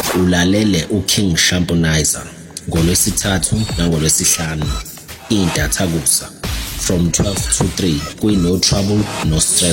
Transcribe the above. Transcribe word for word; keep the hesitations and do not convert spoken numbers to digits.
Ulalele uKing Shamphonizer ngoLwesithathu nangoLwesihlanu iNdathakusa from twelve to three kwi No Trouble No Stress